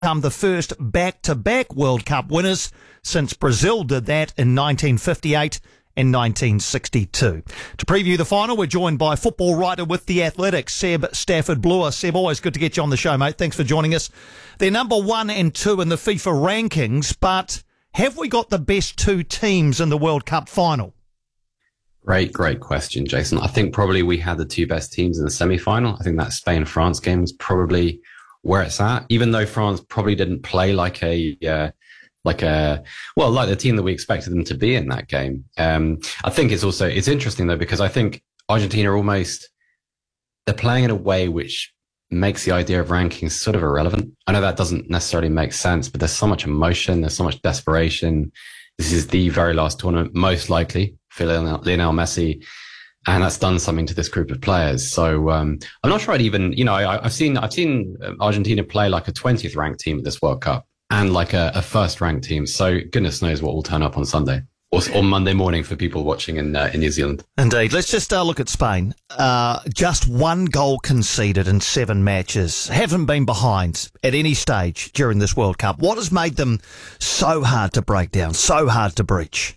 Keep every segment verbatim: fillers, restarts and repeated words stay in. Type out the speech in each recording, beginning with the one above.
become the first back-to-back World Cup winners since Brazil did that in nineteen fifty-eight and nineteen sixty-two. To preview the final, we're joined by football writer with The Athletic, Seb Stafford-Bloor. Seb, always good to get you on the show, mate. Thanks for joining us. They're number one and two in the FIFA rankings, but have we got the best two teams in the World Cup final? Great, great question, Jason. I think probably we had the two best teams in the semi-final. I think that Spain-France game was probably where it's at, even though France probably didn't play like a, uh, like a, well, like the team that we expected them to be in that game. Um, I think it's also, it's interesting though, because I think Argentina almost, they're playing in a way which makes the idea of rankings sort of irrelevant. I know that doesn't necessarily make sense, but there's so much emotion, there's so much desperation. This is the very last tournament, most likely, for Lionel, Lionel Messi. And that's done something to this group of players. So um, I'm not sure I'd even, you know, I, I've seen I've seen Argentina play like a twentieth ranked team at this World Cup and like a, a first ranked team. So goodness knows what will turn up on Sunday or, or Monday morning for people watching in uh, in New Zealand. Indeed. Let's just uh, look at Spain. Uh, just one goal conceded in seven matches. Haven't been behind at any stage during this World Cup. What has made them so hard to break down, so hard to breach?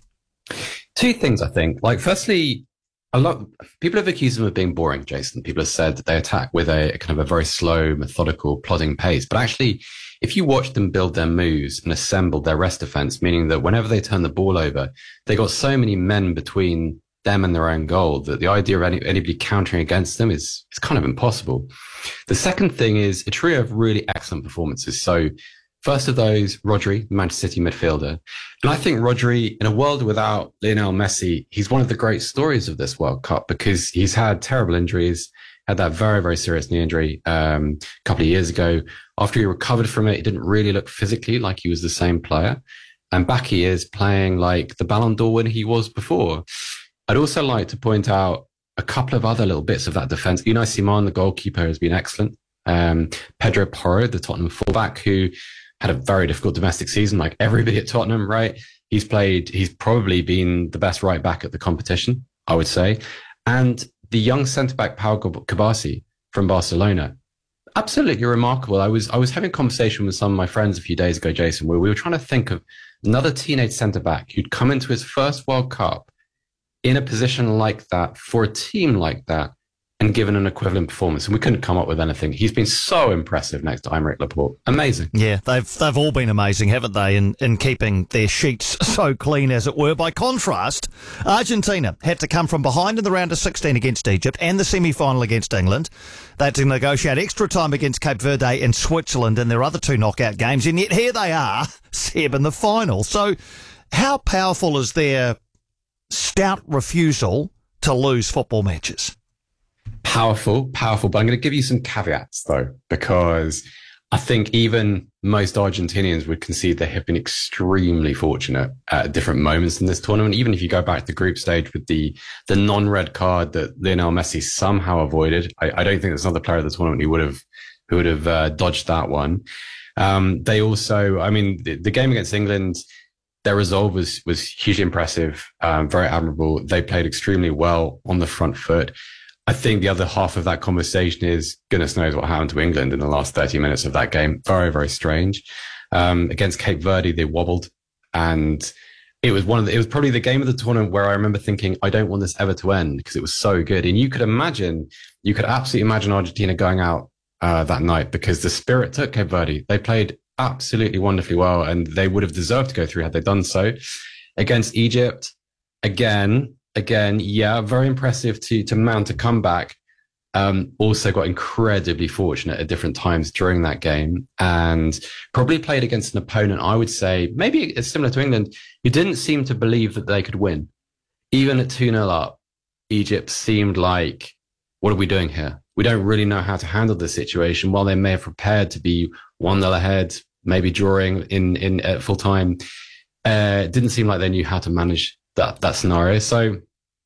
Two things, I think. Like, firstly, a lot people have accused them of being boring, Jason. People have said that they attack with a, a kind of a very slow, methodical, plodding pace. But actually, if you watch them build their moves and assemble their rest defense, meaning that whenever they turn the ball over, they got so many men between them and their own goal that the idea of any, anybody countering against them is, is kind of impossible. The second thing is a trio of really excellent performances. So first of those, Rodri, Manchester City midfielder. And I think Rodri, in a world without Lionel Messi, he's one of the great stories of this World Cup because he's had terrible injuries, had that very, very serious knee injury um, a couple of years ago. After he recovered from it, he didn't really look physically like he was the same player. And back he is playing like the Ballon d'Or winner he was before. I'd also like to point out a couple of other little bits of that defense. Unai Simon, the goalkeeper, has been excellent. Um, Pedro Porro, the Tottenham fullback, who had a very difficult domestic season, like everybody at Tottenham, right? He's played, he's probably been the best right back at the competition, I would say. And the young centre-back, Pau Kubasi from Barcelona, absolutely remarkable. I was, I was having a conversation with some of my friends a few days ago, Jason, where we were trying to think of another teenage centre-back who'd come into his first World Cup in a position like that for a team like that and given an equivalent performance, and we couldn't come up with anything. He's been so impressive next to Aymeric Laporte. Amazing. Yeah, they've they've all been amazing, haven't they, in, in keeping their sheets so clean, as it were. By contrast, Argentina had to come from behind in the round of sixteen against Egypt and the semi-final against England. They had to negotiate extra time against Cape Verde and Switzerland in their other two knockout games, and yet here they are, Seb, in the final. So how powerful is their stout refusal to lose football matches? Powerful, powerful. But I'm going to give you some caveats, though, because I think even most Argentinians would concede they have been extremely fortunate at different moments in this tournament. Even if you go back to the group stage with the the non-red card that Lionel Messi somehow avoided, I, I don't think there's another player of the tournament who would have who would have uh, dodged that one. Um, they also, I mean, the, the game against England, their resolve was was hugely impressive, um, very admirable. They played extremely well on the front foot. I think the other half of that conversation is goodness knows what happened to England in the last thirty minutes of that game. Very, very strange. Um, against Cape Verde, they wobbled, and it was one of the, it was probably the game of the tournament where I remember thinking, I don't want this ever to end because it was so good. And you could imagine, you could absolutely imagine Argentina going out uh, that night because the spirit took Cape Verde. They played absolutely wonderfully well, and they would have deserved to go through had they done so. Against Egypt, again. Again, yeah, very impressive to to mount a comeback. Um, also got incredibly fortunate at different times during that game and probably played against an opponent, I would say, maybe it's similar to England, who didn't seem to believe that they could win. Even at two nil up, Egypt seemed like, what are we doing here? We don't really know how to handle this situation. While they may have prepared to be one nil ahead, maybe drawing in, in at full time, uh, it didn't seem like they knew how to manage that that scenario. So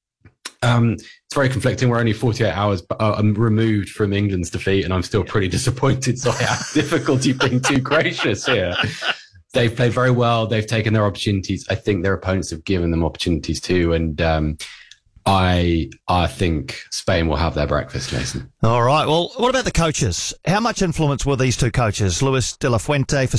um, it's very conflicting. We're only forty-eight hours uh, removed from England's defeat, and I'm still pretty disappointed. So I have difficulty being too gracious here. They've played very well. They've taken their opportunities. I think their opponents have given them opportunities too. And um, I I think Spain will have their breakfast, Jason. All right. Well, what about the coaches? How much influence were these two coaches, Luis de la Fuente for